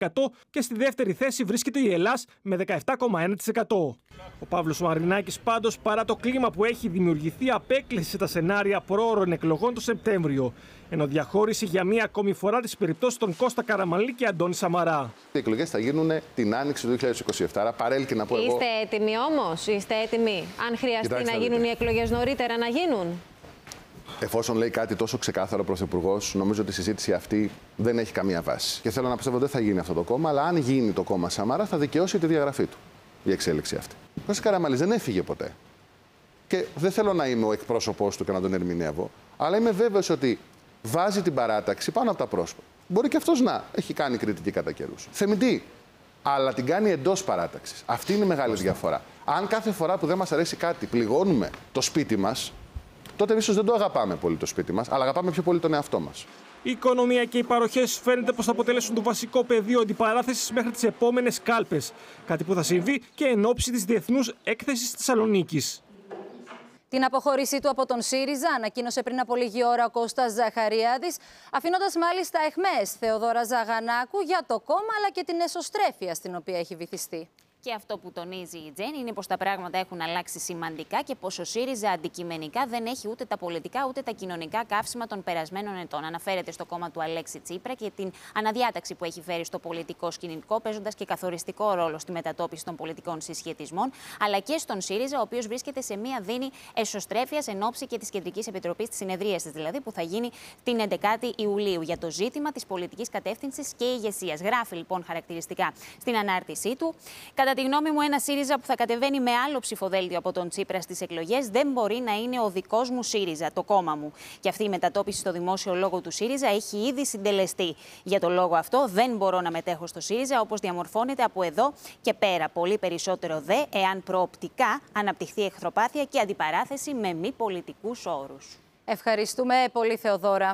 και στη δεύτερη θέση βρίσκεται η Ελλάς με 17,1%. Ο Παύλος Μαρινάκης πάντως, παρά το κλίμα που έχει δημιουργηθεί, απέκλεισε τα σενάρια προώρων εκλογών το Σεπτέμβριο, ενώ διαχώρισε για μία ακόμη φορά τις περιπτώσεις των Κώστα Καραμανλή και Αντώνη Σαμαρά. Οι εκλογές θα γίνουν την άνοιξη του 2027, άρα παρέλκει να πω εγώ. Είστε έτοιμοι όμως, είστε έτοιμοι, αν χρειαστεί να γίνουν οι εκλογές νωρίτερα, να γίνουν? Εφόσον λέει κάτι τόσο ξεκάθαρο ο Πρωθυπουργός, νομίζω ότι η συζήτηση αυτή δεν έχει καμία βάση. Και θέλω να πιστεύω ότι δεν θα γίνει αυτό το κόμμα, αλλά αν γίνει το κόμμα Σαμαρά, θα δικαιώσει τη διαγραφή του η εξέλιξη αυτή. Ο Κώστας Καραμανλής δεν έφυγε ποτέ. Και δεν θέλω να είμαι ο εκπρόσωπός του και να τον ερμηνεύω, αλλά είμαι βέβαιος ότι βάζει την παράταξη πάνω από τα πρόσωπα. Μπορεί και αυτός να έχει κάνει κριτική κατά καιρούς. Θεμητή. Αλλά την κάνει εντός παράταξης. Αυτή είναι η μεγάλη διαφορά. Αν κάθε φορά που δεν μας αρέσει κάτι πληγώνουμε το σπίτι μας, τότε ίσως δεν το αγαπάμε πολύ το σπίτι μας, αλλά αγαπάμε πιο πολύ τον εαυτό μας. Η οικονομία και οι παροχές φαίνεται πως θα αποτελέσουν το βασικό πεδίο αντιπαράθεσης μέχρι τις επόμενες κάλπες. Κάτι που θα συμβεί και εν ώψη της Διεθνούς Έκθεσης της Θεσσαλονίκης. Την αποχώρησή του από τον ΣΥΡΙΖΑ ανακοίνωσε πριν από λίγη ώρα ο Κώστας Ζαχαριάδης, αφήνοντας μάλιστα αιχμές Θεοδώρα Ζαγανάκου για το κόμμα αλλά και την εσωστρέφεια στην οποία έχει βυθιστεί. Και αυτό που τονίζει η Τζεν είναι πως τα πράγματα έχουν αλλάξει σημαντικά και πως ο ΣΥΡΙΖΑ αντικειμενικά δεν έχει ούτε τα πολιτικά ούτε τα κοινωνικά καύσιμα των περασμένων ετών. Αναφέρεται στο κόμμα του Αλέξη Τσίπρα και την αναδιάταξη που έχει φέρει στο πολιτικό σκηνικό, παίζοντας και καθοριστικό ρόλο στη μετατόπιση των πολιτικών συσχετισμών, αλλά και στον ΣΥΡΙΖΑ, ο οποίος βρίσκεται σε μία δίνη εσωστρέφειας εν ώψη και της Κεντρικής Επιτροπής της συνεδρίασης, δηλαδή που θα γίνει την 11η Ιουλίου για το ζήτημα της πολιτικής κατεύθυνσης και ηγεσίας. Γράφει λοιπόν χαρακτηριστικά στην ανάρτησή του. Κατά τη γνώμη μου, ένα ΣΥΡΙΖΑ που θα κατεβαίνει με άλλο ψηφοδέλτιο από τον Τσίπρα στις εκλογές δεν μπορεί να είναι ο δικός μου ΣΥΡΙΖΑ, το κόμμα μου. Και αυτή η μετατόπιση στο δημόσιο λόγο του ΣΥΡΙΖΑ έχει ήδη συντελεστεί. Για τον λόγο αυτό, δεν μπορώ να μετέχω στο ΣΥΡΙΖΑ όπως διαμορφώνεται από εδώ και πέρα. Πολύ περισσότερο δε, εάν προοπτικά αναπτυχθεί εχθροπάθεια και αντιπαράθεση με μη πολιτικούς όρους. Ευχαριστούμε πολύ, Θεοδώρα.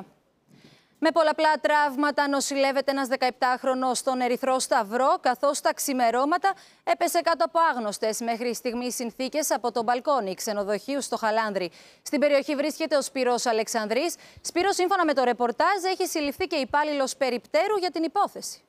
Με πολλαπλά τραύματα νοσηλεύεται ένας 17χρονος στον Ερυθρό Σταυρό, καθώς τα ξημερώματα έπεσε κάτω από άγνωστες μέχρι στιγμής συνθήκες από το μπαλκόνι ξενοδοχείου στο Χαλάνδρι. Στην περιοχή βρίσκεται ο Σπύρος Αλεξανδρής. Σπύρο, σύμφωνα με το ρεπορτάζ, έχει συλληφθεί και υπάλληλος περιπτέρου για την υπόθεση.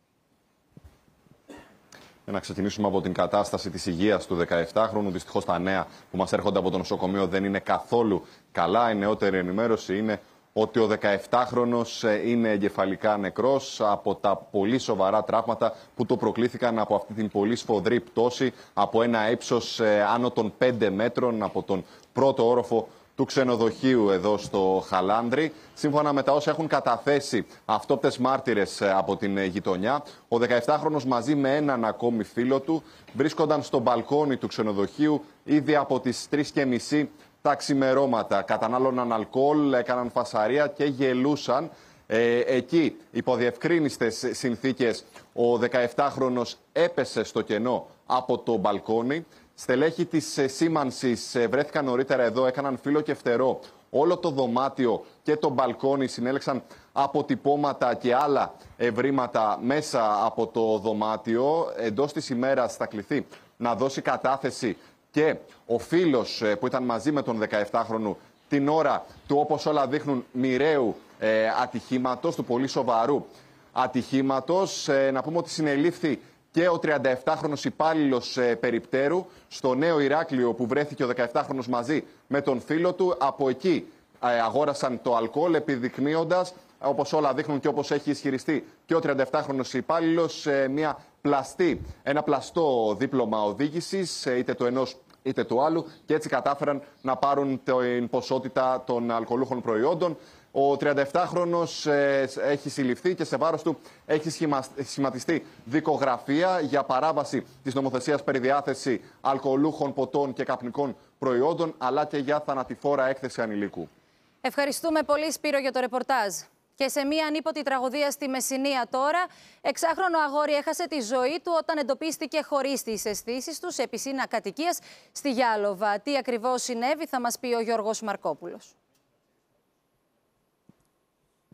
Να ξεκινήσουμε από την κατάσταση της υγείας του 17χρονου. Δυστυχώς τα νέα που μας έρχονται από το νοσοκομείο δεν είναι καθόλου καλά. Η νεότερη ενημέρωση είναι ότι ο 17χρονος είναι εγκεφαλικά νεκρός από τα πολύ σοβαρά τραύματα που το προκλήθηκαν από αυτή την πολύ σφοδρή πτώση από ένα ύψος άνω των 5 μέτρων από τον πρώτο όροφο του ξενοδοχείου εδώ στο Χαλάνδρι. Σύμφωνα με τα όσα έχουν καταθέσει αυτόπτες μάρτυρες από την γειτονιά, ο 17χρονος μαζί με έναν ακόμη φίλο του βρίσκονταν στο μπαλκόνι του ξενοδοχείου ήδη από τις 3:30 τα ξημερώματα. Κατανάλωναν αλκοόλ, έκαναν φασαρία και γελούσαν. Εκεί, υπό διευκρίνιστες συνθήκες, ο 17χρονος έπεσε στο κενό από το μπαλκόνι. Στελέχη της σήμανσης βρέθηκαν νωρίτερα εδώ, έκαναν φύλλο και φτερό. Όλο το δωμάτιο και το μπαλκόνι συνέλεξαν αποτυπώματα και άλλα ευρήματα μέσα από το δωμάτιο. Εντός της ημέρας θα κληθεί να δώσει κατάθεση και ο φίλος που ήταν μαζί με τον 17χρονο την ώρα του, όπως όλα δείχνουν, μοιραίου ατυχήματος, του πολύ σοβαρού ατυχήματος. Να πούμε ότι συνελήφθη και ο 37χρονος υπάλληλος περιπτέρου στο Νέο Ηράκλειο, που βρέθηκε ο 17χρονος μαζί με τον φίλο του. Από εκεί αγόρασαν το αλκοόλ, επιδεικνύοντας, όπως όλα δείχνουν και όπως έχει ισχυριστεί και ο 37χρονος υπάλληλος, ένα πλαστό δίπλωμα οδήγησης, είτε του ενός είτε του άλλου, και έτσι κατάφεραν να πάρουν την ποσότητα των αλκοολούχων προϊόντων. Ο 37χρονος έχει συλληφθεί και σε βάρος του έχει σχηματιστεί δικογραφία για παράβαση της νομοθεσίας περί διάθεση αλκοολούχων ποτών και καπνικών προϊόντων, αλλά και για θανατηφόρα έκθεση ανηλίκου. Ευχαριστούμε πολύ, Σπύρο, για το ρεπορτάζ. Και σε μία ανίποτη τραγωδία στη Μεσσηνία τώρα, 6χρονο αγόρι έχασε τη ζωή του όταν εντοπίστηκε χωρίς τις αισθήσεις του σε πισίνα κατοικίας στη Γιάλοβα. Τι ακριβώς συνέβη θα μας πει ο Γιώργος Μαρκόπουλος.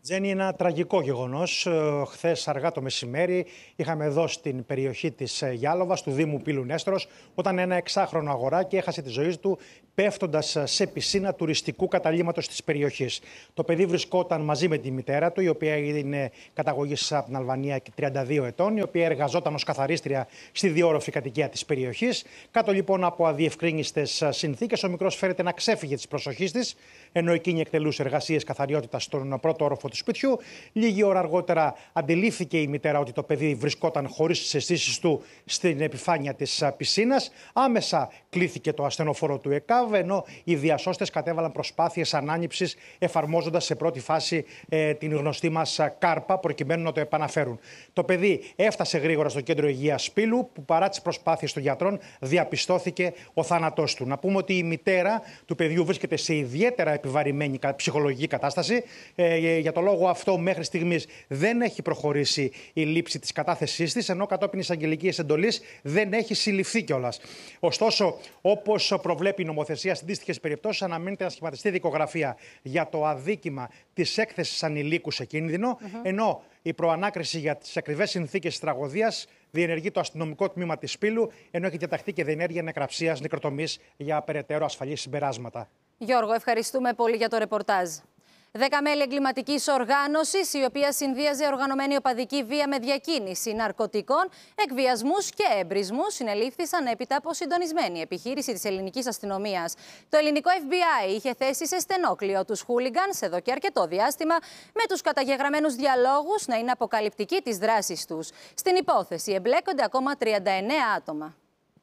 Τζέννη, ένα τραγικό γεγονός. Χθες αργά το μεσημέρι είχαμε εδώ στην περιοχή της Γιάλοβας, του Δήμου Πύλου Νέστρος, όταν ένα 6χρονο αγοράκι έχασε τη ζωή του πέφτοντας σε πισίνα τουριστικού καταλύματος της περιοχής. Το παιδί βρισκόταν μαζί με τη μητέρα του, η οποία είναι καταγωγής από την Αλβανία και 32 ετών, η οποία εργαζόταν ως καθαρίστρια στη διόρροφη κατοικία της περιοχής. Κάτω λοιπόν από αδιευκρίνιστες συνθήκες, ο μικρός φέρεται να ξέφυγε της προσοχής της, ενώ εκείνη εκτελούσε εργασίες καθαριότητας στον πρώτο όροφο του σπιτιού. Λίγη ώρα αργότερα αντιλήφθηκε η μητέρα ότι το παιδί βρισκόταν χωρίς τις αισθήσεις του στην επιφάνεια της πισίνας. Άμεσα κλήθηκε το ασθενοφόρο του ΕΚΑΒ, ενώ οι διασώστες κατέβαλαν προσπάθειες ανάνυψης, εφαρμόζοντας σε πρώτη φάση την γνωστή μας κάρπα, προκειμένου να το επαναφέρουν. Το παιδί έφτασε γρήγορα στο κέντρο υγείας Πύλου, που παρά τις προσπάθειες των γιατρών διαπιστώθηκε ο θάνατός του. Να πούμε ότι η μητέρα του παιδιού βρίσκεται σε ιδιαίτερα επιβαρημένη ψυχολογική κατάσταση. Για το λόγο αυτό, μέχρι στιγμής δεν έχει προχωρήσει η λήψη της κατάθεσής της, ενώ κατόπιν εισαγγελικής εντολής δεν έχει συλληφθεί κιόλας. Ωστόσο, όπως προβλέπει η νομοθεσία, σε αντίστοιχες περιπτώσεις αναμένεται να σχηματιστεί δικογραφία για το αδίκημα της έκθεσης ανηλίκου σε κίνδυνο, ενώ η προανάκριση για τις ακριβές συνθήκες της τραγωδίας διενεργεί το αστυνομικό τμήμα της Πύλου, ενώ έχει διαταχθεί και διενέργεια νεκραψίας νεκροτομής για περαιτέρω ασφαλή συμπεράσματα. Γιώργο, ευχαριστούμε πολύ για το ρεπορτάζ. 10 μέλη εγκληματικής οργάνωσης, η οποία συνδύαζε οργανωμένη οπαδική βία με διακίνηση ναρκωτικών, εκβιασμούς και εμπρισμούς, συνελήφθησαν έπειτα από συντονισμένη επιχείρηση της ελληνικής αστυνομίας. Το ελληνικό FBI είχε θέσει σε στενόκλειο τους χούλιγκανς εδώ και αρκετό διάστημα, με τους καταγεγραμμένους διαλόγους να είναι αποκαλυπτικοί της δράσης τους. Στην υπόθεση εμπλέκονται ακόμα 39 άτομα.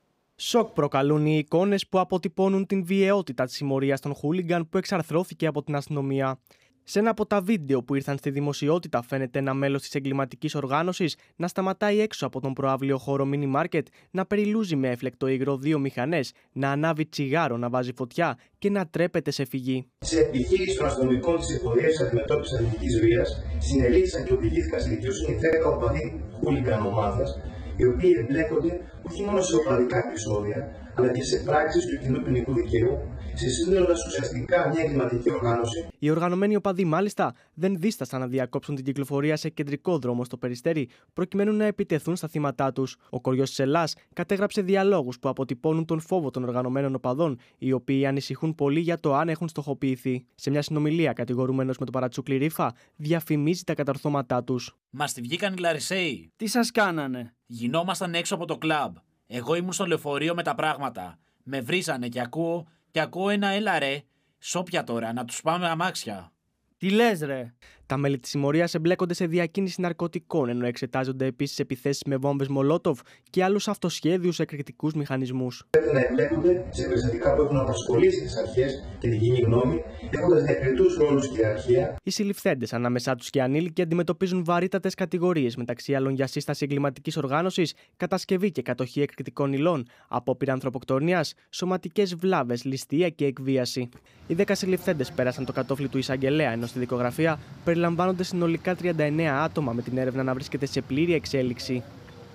Σοκ προκαλούν οι εικόνες που αποτυπώνουν την βιαιότητα της συμμορίας των χούλιγκαν που εξαρθρώθηκε από την αστυνομία. Σε ένα από τα βίντεο που ήρθαν στη δημοσιότητα, φαίνεται ένα μέλος της εγκληματικής οργάνωσης να σταματάει έξω από τον προαύλιο χώρο mini market, να περιλούζει με έφλεκτο υγρό 2 μηχανές, να ανάβει τσιγάρο, να βάζει φωτιά και να τρέπεται σε φυγή. Σε επιχείρηση των αστυνομικών της Υποδείας Αντιμετώπισης Αθλητικής Βίας, συνελήφθησαν και οδηγήθηκαν στη δικαιοσύνη 10 οπαδοί χούλιγκαν ομάδας, οι οποίοι εμπλέκονται όχι μόνο σε οπαδικά επεισόδια, αλλά και σε πράξεις του κοινού ποινικού δικαίου, συστήνοντας ουσιαστικά μια εγκληματική οργάνωση. Οι οργανωμένοι οπαδοί, μάλιστα, δεν δίστασαν να διακόψουν την κυκλοφορία σε κεντρικό δρόμο στο Περιστέρι, προκειμένου να επιτεθούν στα θύματά τους. Ο Κοριός της Ελλάς κατέγραψε διαλόγους που αποτυπώνουν τον φόβο των οργανωμένων οπαδών, οι οποίοι ανησυχούν πολύ για το αν έχουν στοχοποιηθεί. Σε μια συνομιλία, κατηγορούμενος με το παρατσούκλι Ρίφα διαφημίζει τα καταρθώματά τους. Μας τη βγήκαν οι Λαρισαίοι. Τι σας κάνανε? Γινόμασταν έξω από το κλαμπ. Εγώ ήμουν στο λεωφορείο με τα πράγματα. Με βρίζανε και ακούω ένα έλα ρε. Σόπια τώρα, να τους πάμε αμάξια. Τι λες ρε? Τα μέλη της συμμορίας εμπλέκονται σε διακίνηση ναρκωτικών, ενώ εξετάζονται επίσης επιθέσεις με βόμβες Μολότοβ και άλλους αυτοσχέδιους εκρηκτικούς μηχανισμούς. Πρέπει να εμπλέκονται σε περιστατικά που έχουν απασχολήσει τις αρχές και την κοινή γνώμη, έχοντας διακριτούς ρόλους και ιεραρχία. Οι συλληφθέντες, ανάμεσά τους και ανήλικοι, αντιμετωπίζουν βαρύτατες κατηγορίες, μεταξύ άλλων για σύσταση εγκληματικής οργάνωσης, κατασκευή και κατοχή εκρηκτικών υλών, απόπειρα ανθρωποκτονίας, σωματικές βλάβες, ληστεία και εκβίαση. Οι 10 συλληφθέντες πέρασαν το κατόφλι του εισαγγελέα, ενώ στη δικογραφία περιλαμβάνονται συνολικά 39 άτομα, με την έρευνα να βρίσκεται σε πλήρη εξέλιξη.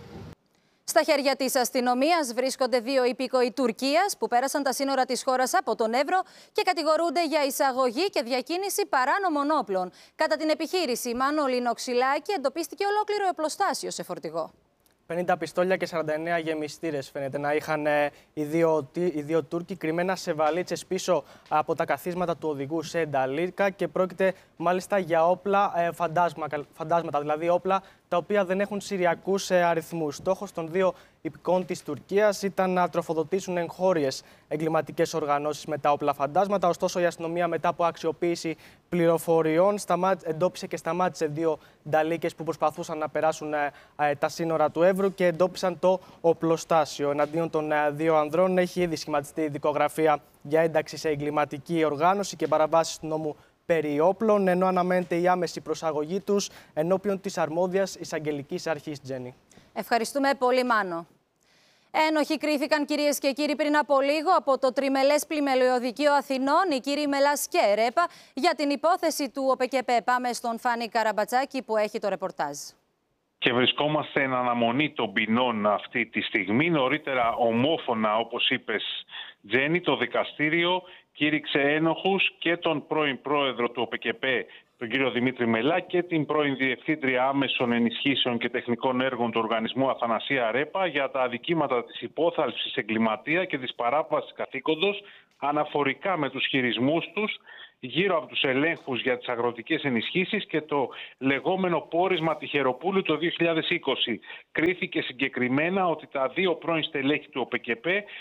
Στα χέρια της αστυνομίας βρίσκονται 2 υπήκοοι Τουρκίας που πέρασαν τα σύνορα της χώρας από τον Εύρο και κατηγορούνται για εισαγωγή και διακίνηση παράνομων όπλων. Κατά την επιχείρηση Μάνο Λινοξυλάκη εντοπίστηκε ολόκληρο οπλοστάσιο σε φορτηγό. 50 πιστόλια και 49 γεμιστήρες φαίνεται να είχαν οι δύο Τούρκοι κρυμμένα σε βαλίτσες πίσω από τα καθίσματα του οδηγού σε ενταλίρκα, και πρόκειται μάλιστα για όπλα φαντάσματα, δηλαδή όπλα τα οποία δεν έχουν συριακούς αριθμούς. Στόχος των 2 υπηκών της Τουρκίας ήταν να τροφοδοτήσουν εγχώριες εγκληματικές οργανώσεις με τα όπλα φαντάσματα. Ωστόσο, η αστυνομία, μετά από αξιοποίηση πληροφοριών, εντόπισε και σταμάτησε 2 νταλίκες που προσπαθούσαν να περάσουν τα σύνορα του Εύρου και εντόπισαν το οπλοστάσιο. Εναντίον των 2 ανδρών έχει ήδη σχηματιστεί δικογραφία για ένταξη σε εγκληματική οργάνωση και παραβάσεις του νόμου περί όπλων, ενώ αναμένεται η άμεση προσαγωγή τους ενώπιον της αρμόδιας εισαγγελικής αρχής, Τζέννη. Ευχαριστούμε πολύ, Μάνο. Ένοχοι κρίθηκαν, κυρίες και κύριοι, πριν από λίγο από το Τριμελές Πλημελιωδικείο Αθηνών, οι κύριοι Μελάς και Ερέπα, για την υπόθεση του ΟΠΕΚΕΠΕ. Πάμε στον Φάνη Καραμπατσάκη που έχει το ρεπορτάζ. Και βρισκόμαστε εν αναμονή των ποινών αυτή τη στιγμή. Νωρίτερα ομόφωνα, όπως είπες, Τζέννη, το δικαστήριο κήρυξε ένοχους και τον πρώην πρόεδρο του ΟΠΚΠ, τον κύριο Δημήτρη Μελά, και την πρώην Διευθύντρια Άμεσων Ενισχύσεων και Τεχνικών Έργων του Οργανισμού Αθανασία Ρέπα για τα αδικήματα της υπόθαλψης εγκληματία και της παράβασης καθήκοντος αναφορικά με τους χειρισμούς τους γύρω από τους ελέγχους για τις αγροτικές ενισχύσεις και το λεγόμενο πόρισμα Τυχεροπούλου το 2020. Κρίθηκε συγκεκριμένα ότι τα δύο πρώην στελέχη του ΟΠΚΠ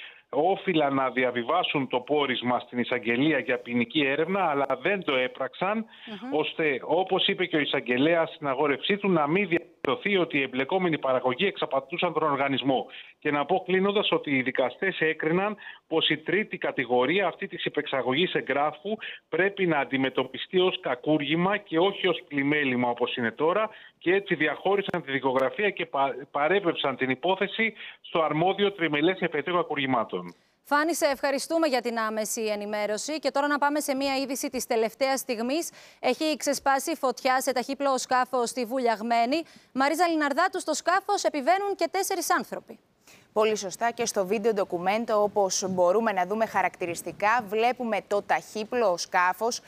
όφυλαν να διαβιβάσουν το πόρισμα στην εισαγγελία για ποινική έρευνα, αλλά δεν το έπραξαν, ώστε, όπως είπε και ο εισαγγελέας στην αγόρευσή του, να μην διαπιστωθεί ότι οι εμπλεκόμενοι παραγωγοί εξαπατούσαν τον οργανισμό. Και να πω κλείνοντας ότι οι δικαστές έκριναν πως η τρίτη κατηγορία αυτή της υπεξαγωγής εγγράφου πρέπει να αντιμετωπιστεί ως κακούργημα και όχι ως πλημέλημα όπως είναι τώρα, και έτσι διαχώρισαν τη δικογραφία και παρέπεψαν την υπόθεση στο αρμόδιο τριμελές επαιτίου κακουργημάτων. Φάνη, σε ευχαριστούμε για την άμεση ενημέρωση. Και τώρα να πάμε σε μία είδηση της τελευταίας στιγμής. Έχει ξεσπάσει φωτιά σε ταχύπλοο σκάφος στη Βουλιαγμένη. Μαρίζα Λιναρδάτου, στο σκάφος επιβαίνουν και 4 άνθρωποι. Πολύ σωστά, και στο βίντεο ντοκουμέντο, όπως μπορούμε να δούμε χαρακτηριστικά, βλέπουμε το ταχύπλοο σκάφος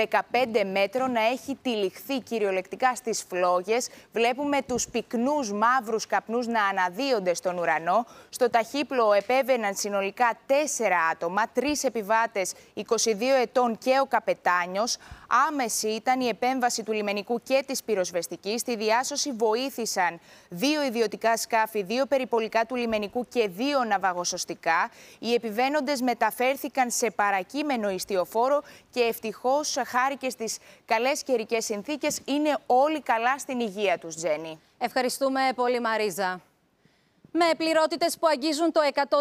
15 μέτρων να έχει τυλιχθεί κυριολεκτικά στις φλόγες. Βλέπουμε τους πυκνούς μαύρους καπνούς να αναδύονται στον ουρανό. Στο ταχύπλοο επέβαιναν συνολικά 4 άτομα, 3 επιβάτες 22 ετών και ο καπετάνιος. Άμεση ήταν η επέμβαση του λιμενικού και της πυροσβεστικής. Στη διάσωση βοήθησαν 2 ιδιωτικά σκάφη, 2 περιπολικά του λιμενικού και 2 ναυαγοσωστικά. Οι επιβαίνοντες μεταφέρθηκαν σε παρακείμενο ιστιοφόρο και ευτυχώς, χάρη και στις καλές καιρικές συνθήκες, είναι όλοι καλά στην υγεία τους, Τζέννη. Ευχαριστούμε πολύ, Μαρίζα. Με πληρότητες που αγγίζουν το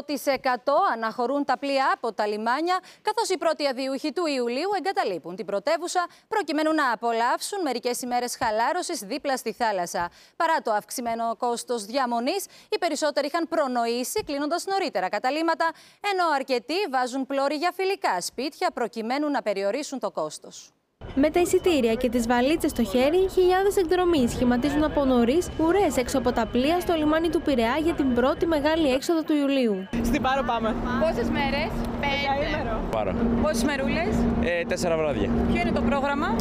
100% αναχωρούν τα πλοία από τα λιμάνια, καθώς οι πρώτοι αδιούχοι του Ιουλίου εγκαταλείπουν την πρωτεύουσα προκειμένου να απολαύσουν μερικές ημέρες χαλάρωσης δίπλα στη θάλασσα. Παρά το αυξημένο κόστος διαμονής, οι περισσότεροι είχαν προνοήσει κλείνοντας νωρίτερα καταλύματα, ενώ αρκετοί βάζουν πλώρη για φιλικά σπίτια προκειμένου να περιορίσουν το κόστος. Με τα εισιτήρια και τις βαλίτσες στο χέρι, χιλιάδες εκδρομείς σχηματίζουν από νωρίς ουρές έξω από τα πλοία στο λιμάνι του Πειραιά για την πρώτη μεγάλη έξοδο του Ιουλίου. Στην Πάρο πάμε. Πόσες μέρες? 5. Πάρο. Πόσες μερούλες? 4 βράδια. Ποιο είναι το πρόγραμμα?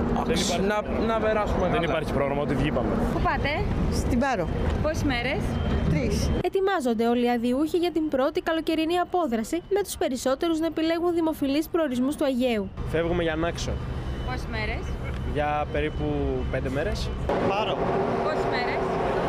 Να περάσουμε. Δεν υπάρχει πρόγραμμα, ότι βγει πάμε. Πού πάτε? Στην Πάρο. Πόσες μέρες? 3. Ετοιμάζονται όλοι οι αδιούχοι για την πρώτη καλοκαιρινή απόδραση, με τους περισσότερους να επιλέγουν δημοφιλείς προορισμούς του Αιγαίου. Φεύγουμε για Νάξο. Πόσες μέρες? Για περίπου 5 μέρες. Πάρο. Πόσες μέρες?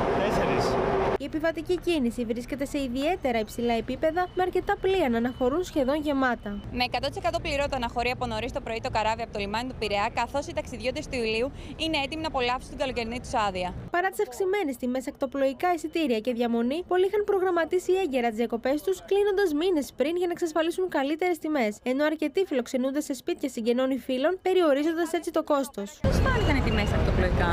4. Η επιβατική κίνηση βρίσκεται σε ιδιαίτερα υψηλά επίπεδα, με αρκετά πλοία να αναχωρούν σχεδόν γεμάτα. Με 100% πληρότητα αναχωρεί από νωρίς το πρωί το καράβι από το λιμάνι του Πειραιά, καθώς οι ταξιδιώτες του Ιουλίου είναι έτοιμοι να απολαύσουν την καλοκαιρινή τους άδεια. Παρά τις αυξημένες τιμές ακτοπλοϊκά εισιτήρια και διαμονή, πολλοί είχαν προγραμματίσει έγκαιρα τις διακοπές τους, κλείνοντας μήνες πριν για να εξασφαλίσουν καλύτερες τιμές. Ενώ αρκετοί φιλοξενούνται σε σπίτια συγγενών ή φίλων, περιορίζοντας έτσι το κόστος. Πώς φάνηκαν οι τιμές ακτοπλοϊκά?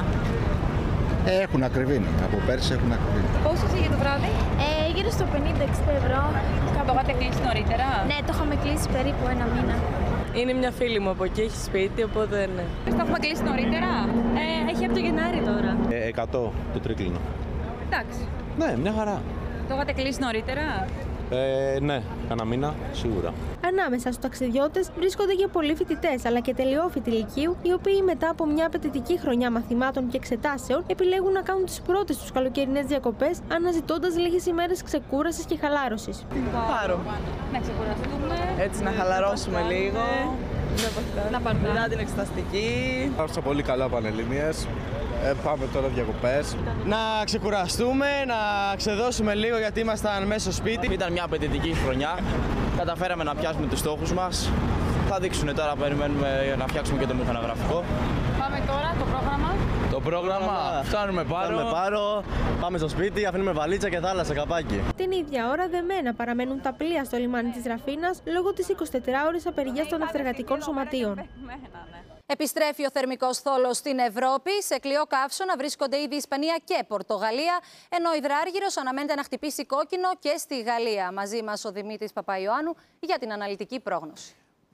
Έχουν ακριβήνει. Από πέρσι έχουν ακριβήνει. Πόσο για το βράδυ? Γύρω στο 50-60 ευρώ. Το είχατε κλείσει νωρίτερα? Ναι, το είχαμε κλείσει περίπου 1 μήνα. Είναι μια φίλη μου από εκεί, έχει σπίτι, οπότε ναι. Το έχουμε κλείσει νωρίτερα? Έχει από το Γενάρη τώρα. 100 το τρίκλινο. Εντάξει. Ναι, μια χαρά. Το είχατε κλείσει νωρίτερα? Ναι, κάνα μήνα, σίγουρα. Ανάμεσα στους ταξιδιώτες βρίσκονται και πολλοί φοιτητές αλλά και τελειόφοιτοι λυκείου, οι οποίοι μετά από μια απαιτητική χρονιά μαθημάτων και εξετάσεων επιλέγουν να κάνουν τις πρώτες τους καλοκαιρινές διακοπές, αναζητώντας λίγες ημέρες ξεκούρασης και χαλάρωσης. Πάρο. Να ξεκουραστούμε. Έτσι να χαλαρώσουμε λίγο. Να πάρουμε. Μετά την εξεταστική. Άρχισα πολύ καλά πανελληνίες. Πάμε τώρα διακοπές. Να ξεκουραστούμε, να ξεδώσουμε λίγο γιατί ήμασταν μέσα στο σπίτι. Ήταν μια απαιτητική χρονιά. Καταφέραμε να πιάσουμε τους στόχους μας. Θα δείξουν τώρα, περιμένουμε να φτιάξουμε και το μηχανογραφικό. Πάμε τώρα, το πρόγραμμα. Το πρόγραμμα, φτάνουμε Πάρο, πάμε στο σπίτι, αφήνουμε βαλίτσα και θάλασσα καπάκι. Την ίδια ώρα δεμένα παραμένουν τα πλοία στο λιμάνι της Ραφίνας λόγω της 24ωρης απεργίας των ναυτεργατικών σωματείων. Επιστρέφει ο θερμικός θόλος στην Ευρώπη. Σε κλειό καύσωνα βρίσκονται ήδη Ισπανία και Πορτογαλία, ενώ ο υδράργυρος αναμένεται να χτυπήσει κόκκινο και στη Γαλλία. Μαζί μας ο Δημήτρης Παπαϊωάννου για την αναλυτική πρόγνωση.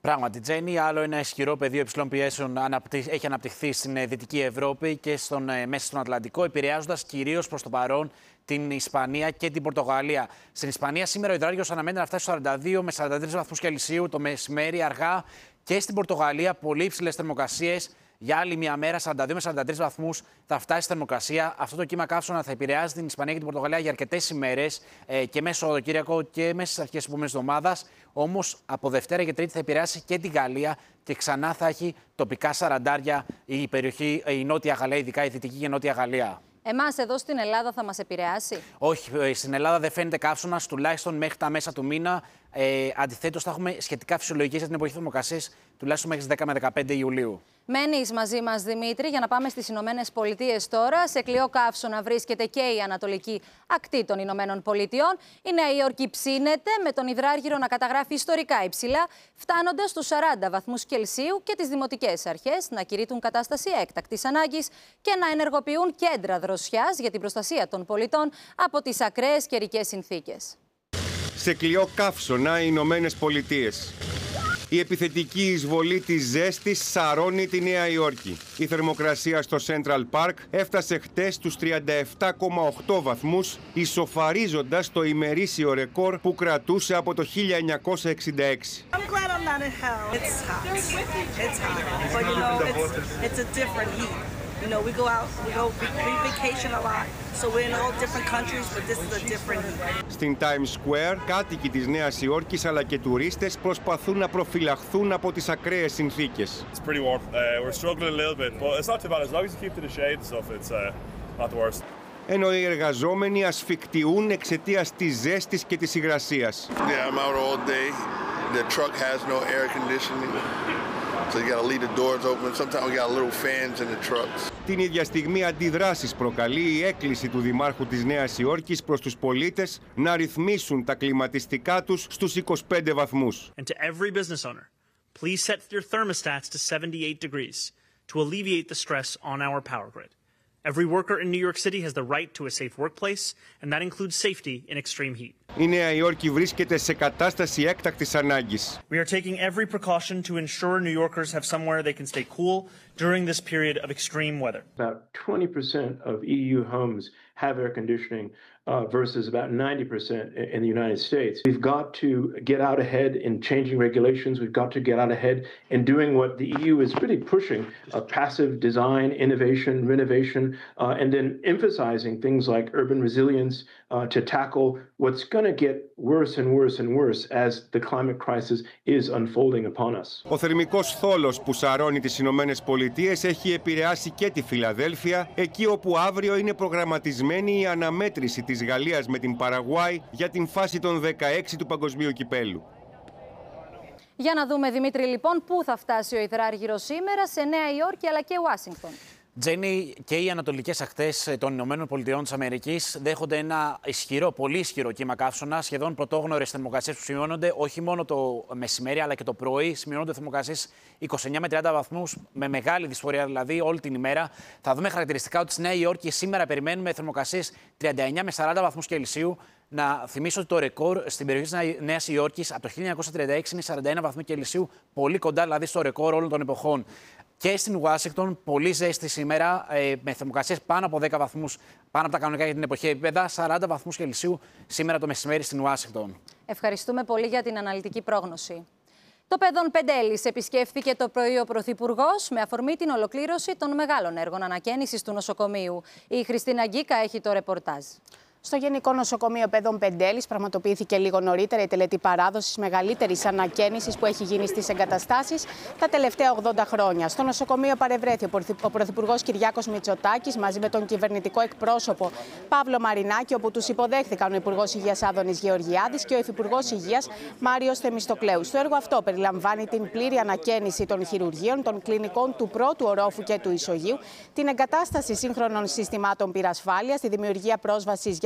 Πράγματι, Τζένι, άλλο ένα ισχυρό πεδίο υψηλών πιέσεων έχει αναπτυχθεί στην Δυτική Ευρώπη και μέσα στον Ατλαντικό, επηρεάζοντας κυρίως προς το παρόν την Ισπανία και την Πορτογαλία. Στην Ισπανία σήμερα ο υδράργυρος αναμένεται να φτάσει στους 42 με 43 βαθμούς Κελσίου το μεσημέρι αργά, και στην Πορτογαλία πολύ υψηλές θερμοκρασίες. Για άλλη μια μέρα, 42 με 43 βαθμούς θα φτάσει η θερμοκρασία. Αυτό το κύμα καύσωνα θα επηρεάζει την Ισπανία και την Πορτογαλία για αρκετές ημέρες και μέσα στο Σαββατοκύριακο και μέσα στις αρχές της επόμενης εβδομάδας. Όμως από Δευτέρα και Τρίτη θα επηρεάσει και την Γαλλία και ξανά θα έχει τοπικά σαραντάρια η περιοχή, η Νότια Γαλλία, ειδικά η Δυτική και Νότια Γαλλία. Εμάς εδώ στην Ελλάδα θα μας επηρεάσει? Όχι, στην Ελλάδα δεν φαίνεται καύσωνας, τουλάχιστον μέχρι τα μέσα του μήνα. Αντιθέτως, θα έχουμε σχετικά φυσιολογικές για την εποχή θερμοκρασίας, τουλάχιστον μέχρι τις 10 με 15 Ιουλίου. Μένεις μαζί μας, Δημήτρη, για να πάμε στις Ηνωμένες Πολιτείες τώρα. Σε κλειό καύσωνα βρίσκεται και η ανατολική ακτή των Ηνωμένων Πολιτειών. Η Νέα Υόρκη ψήνεται, με τον υδράργυρο να καταγράφει ιστορικά υψηλά, φτάνοντας στους 40 βαθμούς Κελσίου, και τις δημοτικές αρχές να κηρύττουν κατάσταση έκτακτης ανάγκης και να ενεργοποιούν κέντρα δροσιάς για την προστασία των πολιτών από τις ακραίες καιρικές συνθήκες. Σε κλειό καύσωνα οι Ηνωμένες Πολιτείες. Η επιθετική εισβολή της ζέστης σαρώνει τη Νέα Υόρκη. Η θερμοκρασία στο Central Park έφτασε χτες στους 37,8 βαθμούς, ισοφαρίζοντας το ημερήσιο ρεκόρ που κρατούσε από το 1966. You know, we go vacation a lot, so we're in all different countries, but this is a different heat. Στην Times Square, κάτοικοι της Νέας Υόρκης αλλά και τουρίστες προσπαθούν να προφυλαχθούν από τις ακραίες συνθήκες. It's pretty warm. We're struggling a little bit, but it's not too bad. As long as you keep to the shade and stuff, it's not the worst. Ενώ οι εργαζόμενοι ασφικτιούν εξαιτίας της ζέστης και της υγρασίας. Yeah, I'm out all day. The truck has no air conditioning. So you gotta leave the doors open. Sometimes we got little fans in the trucks. Την ίδια στιγμή αντιδράσεις προκαλεί η έκκληση του Δημάρχου της Νέας Υόρκης προς τους πολίτες να ρυθμίσουν τα κλιματιστικά τους στους 25 βαθμούς. And to every business owner, please set your thermostats to 78 degrees to alleviate the stress on our power grid. Every worker in New York City has the right to a safe workplace, and that includes safety in extreme heat. Η Νέα Υόρκη βρίσκεται σε κατάσταση έκτακτης ανάγκης. We are taking every precaution to ensure New Yorkers have somewhere they can stay cool during this period of extreme weather. About 20% of EU homes have air conditioning versus about 90% in the United States. We've got to get out ahead in changing regulations. We've got to get out ahead in doing what the EU is really pushing, passive design, innovation, renovation, and then emphasizing things like urban resilience to tackle what's going to get worse and worse and worse as the climate crisis is unfolding upon us. Ο θερμικός θόλος που σαρώνει τις Ηνωμένες Πολιτείες έχει επηρεάσει και τη Φιλαδέλφια, εκεί όπου αύριο είναι προγραμματισμένη η αναμέτρηση της Γαλλίας με την Παραγουάη για την φάση των 16 του Παγκοσμίου Κυπέλλου. Για να δούμε, Δημήτρη, λοιπόν, πού θα φτάσει ο υδράργυρος σήμερα, σε Νέα Υόρκη αλλά και Ουάσιγκτον. Τζένι, και οι ανατολικές ακτές των ΗΠΑ δέχονται ένα ισχυρό, πολύ ισχυρό κύμα καύσωνα, σχεδόν πρωτόγνωρες θερμοκρασίες που σημειώνονται όχι μόνο το μεσημέρι αλλά και το πρωί. Σημειώνονται θερμοκρασίες 29 με 30 βαθμούς, με μεγάλη δυσφορία δηλαδή όλη την ημέρα. Θα δούμε χαρακτηριστικά ότι στη Νέα Υόρκη σήμερα περιμένουμε θερμοκρασίες 39 με 40 βαθμούς Κελσίου. Να θυμίσω ότι το ρεκόρ στην περιοχή της Νέας Υόρκης από το 1936 είναι 41 βαθμοί Κελσίου, πολύ κοντά δηλαδή στο ρεκόρ όλων των εποχών. Και στην Ουάσιγκτον, πολύ ζέστη σήμερα, με θερμοκρασίες πάνω από 10 βαθμούς, πάνω από τα κανονικά για την εποχή επίπεδα, 40 βαθμούς Κελσίου σήμερα το μεσημέρι στην Ουάσιγκτον. Ευχαριστούμε πολύ για την αναλυτική πρόγνωση. Το Παιδόν Πεντέλης επισκέφθηκε το πρωί ο Πρωθυπουργός με αφορμή την ολοκλήρωση των μεγάλων έργων ανακαίνησης του νοσοκομείου. Η Χριστίνα Γκίκα έχει το ρεπορτάζ. Στο Γενικό Νοσοκομείο Παιδών Πεντέλης πραγματοποιήθηκε λίγο νωρίτερα η τελετή παράδοσης μεγαλύτερης ανακαίνησης που έχει γίνει στις εγκαταστάσεις τα τελευταία 80 χρόνια. Στο νοσοκομείο παρευρέθη ο Πρωθυπουργός Κυριάκος Μητσοτάκης μαζί με τον κυβερνητικό εκπρόσωπο Παύλο Μαρινάκη, όπου τους υποδέχθηκαν ο Υπουργός Υγείας Άδωνης Γεωργιάδης και ο Υφυπουργός Υγείας Μάριος Θεμιστοκλέου. Στο έργο αυτό περιλαμβάνει την πλήρη ανακαίνιση των χειρουργείων, των κλινικών του πρώτου ορόφου και του ισογείου, την εγκατάσταση σύγχρονων συστημάτων πυρασφάλειας, τη δημιουργία πρόσβασης για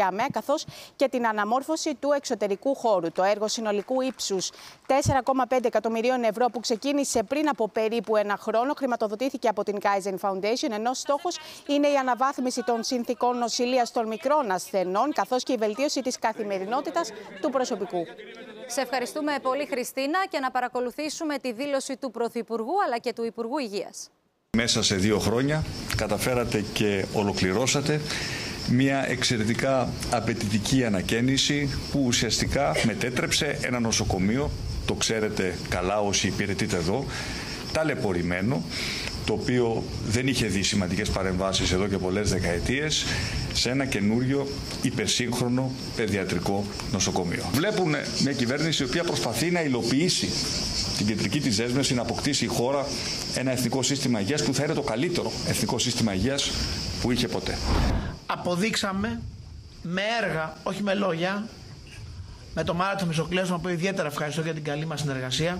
ΑΜΕΑ, καθώς και την αναμόρφωση του εξωτερικού χώρου. Το έργο συνολικού ύψους 4,5 εκατομμυρίων ευρώ που ξεκίνησε πριν από περίπου ένα χρόνο χρηματοδοτήθηκε από την Kaizen Foundation, ενώ στόχος είναι η αναβάθμιση των συνθηκών νοσηλείας των μικρών ασθενών, καθώς και η βελτίωση της καθημερινότητας του προσωπικού. Σε ευχαριστούμε πολύ, Χριστίνα, και να παρακολουθήσουμε τη δήλωση του Πρωθυπουργού αλλά και του Υπουργού Υγείας. Μέσα σε 2 χρόνια καταφέρατε και ολοκληρώσατε μια εξαιρετικά απαιτητική ανακαίνιση που ουσιαστικά μετέτρεψε ένα νοσοκομείο, το ξέρετε καλά όσοι υπηρετείτε εδώ, ταλαιπωρημένο, το οποίο δεν είχε δει σημαντικές παρεμβάσεις εδώ και πολλές δεκαετίες, σε ένα καινούριο υπερσύγχρονο παιδιατρικό νοσοκομείο. Βλέπουν μια κυβέρνηση η οποία προσπαθεί να υλοποιήσει την κεντρική της δέσμευση να αποκτήσει η χώρα ένα εθνικό σύστημα υγείας που θα είναι το καλύτερο εθνικό σύστημα υγείας που είχε ποτέ. Αποδείξαμε με έργα, όχι με λόγια, με το Μάρτιο Μεσοκλέος, τον οποίο ιδιαίτερα ευχαριστώ για την καλή μας συνεργασία,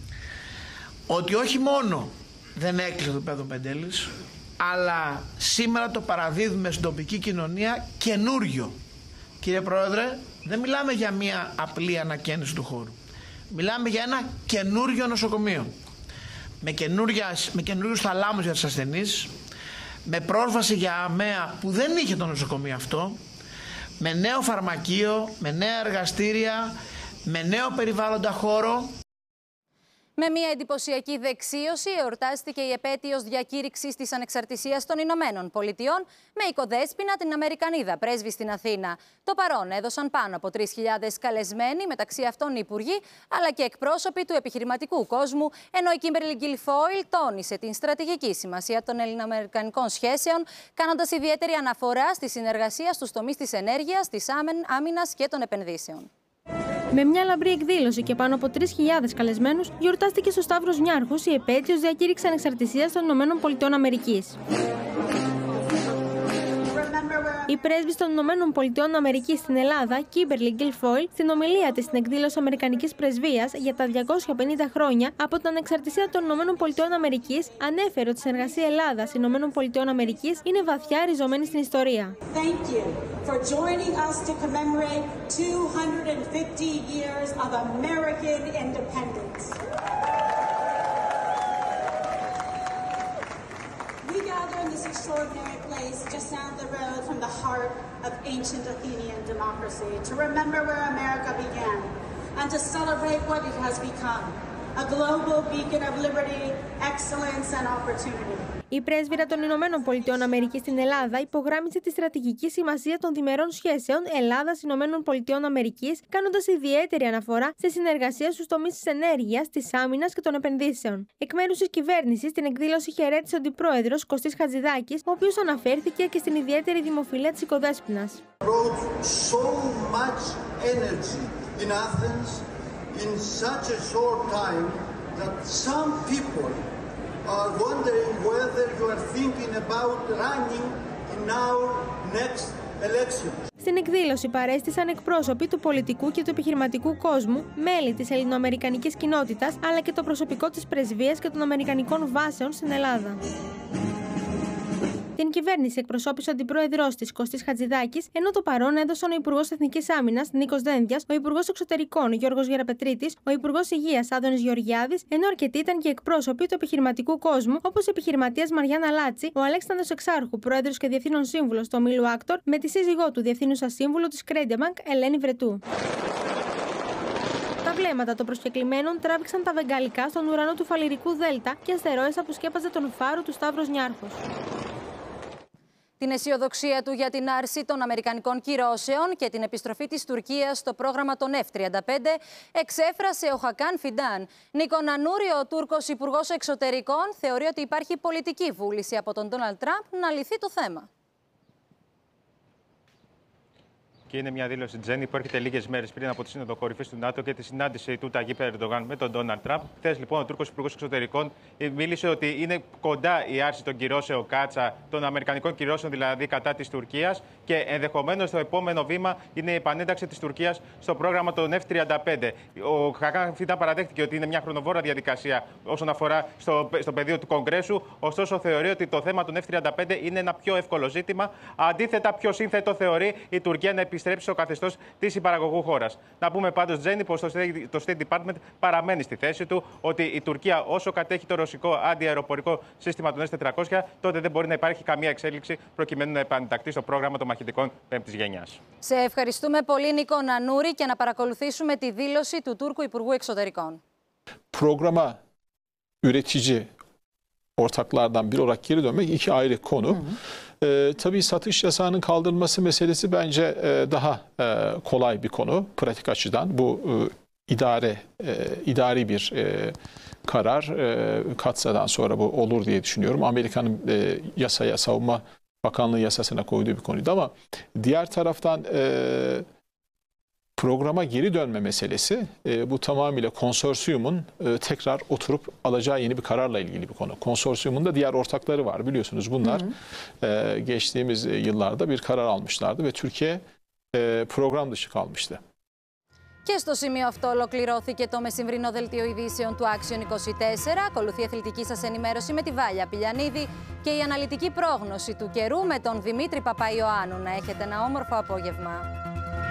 ότι όχι μόνο δεν έκλεισε το Πέδο Πεντέλης, αλλά σήμερα το παραδίδουμε στην τοπική κοινωνία καινούριο. Κύριε Πρόεδρε, δεν μιλάμε για μια απλή ανακαίνιση του χώρου. Μιλάμε για ένα καινούριο νοσοκομείο. Με καινούριους θαλάμους για τους ασθενείς, με πρόσβαση για ΑΜΕΑ που δεν είχε το νοσοκομείο αυτό, με νέο φαρμακείο, με νέα εργαστήρια, με νέο περιβάλλοντα χώρο. Με μια εντυπωσιακή δεξίωση εορτάστηκε η επέτειος διακήρυξης της ανεξαρτησίας των Ηνωμένων Πολιτειών με οικοδέσποινα την Αμερικανίδα πρέσβη στην Αθήνα. Το παρόν έδωσαν πάνω από 3.000 καλεσμένοι, μεταξύ αυτών υπουργοί, αλλά και εκπρόσωποι του επιχειρηματικού κόσμου, ενώ η Κίμπερλι Γκιλφόιλ τόνισε την στρατηγική σημασία των ελληνοαμερικανικών σχέσεων, κάνοντας ιδιαίτερη αναφορά στη συνεργασία στους τομείς της ενέργειας, της άμυνας και των επενδύσεων. Με μια λαμπρή εκδήλωση και πάνω από 3.000 καλεσμένους, γιορτάστηκε στο Σταύρος Νιάρχος η επέτειος διακήρυξης ανεξαρτησίας των ΗΠΑ. Η πρέσβης των ΗΠΑ στην Ελλάδα, Κίμπερλι Γκιλφόιλ, στην ομιλία της στην εκδήλωση Αμερικανικής Πρεσβείας για τα 250 χρόνια από την ανεξαρτησία των ΗΠΑ, ανέφερε ότι η συνεργασία Ελλάδα-ΗΠΑ είναι βαθιά ριζωμένη στην ιστορία. For joining us to commemorate 250 years of American independence. We gather in this extraordinary place just down the road from the heart of ancient Athenian democracy to remember where America began and to celebrate what it has become, a global beacon of liberty, excellence and opportunity. Η πρέσβυρα των ΗΠΑ στην Ελλάδα υπογράμμισε τη στρατηγική σημασία των διμερών σχέσεων Ελλάδα-ΗΠΑ, κάνοντας ιδιαίτερη αναφορά στη συνεργασία στους τομείς της ενέργειας, της άμυνας και των επενδύσεων. Εκ μέρους της κυβέρνησης, την εκδήλωση χαιρέτησε ο Αντιπρόεδρος Κωστής Χατζηδάκης, ο οποίος αναφέρθηκε και στην ιδιαίτερη δημοφιλία της οικοδέσποινας. are wondering whether you are thinking about running in our next elections. Στην εκδήλωση παρέστησαν εκπρόσωποι του πολιτικού και του επιχειρηματικού κόσμου, μέλη της ελληνοαμερικανικής κοινότητας, αλλά και το προσωπικό της πρεσβείας και των αμερικανικών βάσεων στην Ελλάδα. Την κυβέρνηση εκπροσώπησε ο Αντιπρόεδρος της Κωστής Χατζηδάκης, ενώ το παρόν έδωσαν ο Υπουργός Εθνικής Άμυνας Νίκος Δένδιας, ο Υπουργός Εξωτερικών Γιώργος Γεραπετρίτης, ο Υπουργός Υγείας Άδωνης Γεωργιάδης, ενώ αρκετοί ήταν και εκπρόσωποι του επιχειρηματικού κόσμου, όπως η επιχειρηματίας Μαριάννα Λάτση, ο Αλέξανδρος Εξάρχου, Πρόεδρος και Διευθύνων Σύμβουλος του ομίλου Άκτορ, με τη σύζυγό του Διευθύνουσα Σύμβουλο της Credit Ελένη Βρετού. Τα βλέμματα των προσκεκλημένων τράβηξαν τα βεγγαλικά στον ουρανό του Φαλιρικού Δέλτα και αστερόες αποσκέπαζε τον φάρο του Σταύρος Νιάρχος. Την αισιοδοξία του για την άρση των αμερικανικών κυρώσεων και την επιστροφή της Τουρκίας στο πρόγραμμα των F-35 εξέφρασε ο Χακάν Φιντάν. Νίκο Νανούρη, ο Τούρκος Υπουργός Εξωτερικών, θεωρεί ότι υπάρχει πολιτική βούληση από τον Ντόναλντ Τραμπ να λυθεί το θέμα. Και είναι μια δήλωση Τζένι που έρχεται λίγες μέρες πριν από τη Σύνοδο Κορυφής του ΝΑΤΟ και τη συνάντηση του Ταγίπ Ερντογάν με τον Ντόναλντ Τραμπ. Χθες λοιπόν ο Τούρκος Υπουργός Εξωτερικών μίλησε ότι είναι κοντά η άρση των κυρώσεων Κάτσα, των αμερικανικών κυρώσεων δηλαδή κατά της Τουρκίας, και ενδεχομένως το επόμενο βήμα είναι η επανένταξη της Τουρκίας στο πρόγραμμα των F-35. Ο Χακάν Φιντάν παραδέχτηκε ότι είναι μια χρονοβόρα διαδικασία όσον αφορά στο πεδίο του Κογκρέσου, ωστόσο θεωρεί ότι το θέμα των F-35 είναι ένα πιο εύκολο ζήτημα. Αντίθετα, πιο σύνθετο θεωρεί η Τουρκία να επιστρέψει στο καθεστώς της υπαραγωγού χώρας. Να πούμε πάντως, Τζένι, πως το State Department παραμένει στη θέση του ότι η Τουρκία, όσο κατέχει το ρωσικό αντιαεροπορικό σύστημα των S-400, τότε δεν μπορεί να υπάρχει καμία εξέλιξη προκειμένου να επανενταχθεί στο πρόγραμμα των μαχητικών πέμπτης γενιάς. Σε ευχαριστούμε πολύ, Νίκο Νανούρη, και να παρακολουθήσουμε τη δήλωση του Τούρκου Υπουργού Εξωτερικών. Programa üretici ortaklardan biri olarak geri dönmek iki ayrı konu. Tabii satış yasağının kaldırılması meselesi bence daha kolay bir konu pratik açıdan. Bu idari bir karar. Katsa'dan sonra bu olur diye düşünüyorum. Amerika'nın yasaya, Savunma Bakanlığı yasasına koyduğu bir konuydu ama diğer taraftan programa geri dönme meselesi bu tamamıyla konsorsiyumun tekrar oturup alacağı yeni bir kararla ilgili bir konu. Konsorsiyumun da diğer ortakları var, biliyorsunuz bunlar. Geçtiğimiz yıllarda bir karar almışlardı ve Türkiye program dışı kalmıştı. Και στο σημείο αυτό ολοκληρώθηκε το μεσημβρινό δελτίο ειδήσεων του Action 24. Ακολουθεί η αθλητική σας ενημέρωση με τη Βάλια Πηλιανίδη και η αναλυτική πρόγνωση του καιρού με τον Δημήτρη Παπαϊωάννου. Να έχετε ένα όμορφο απόγευμα.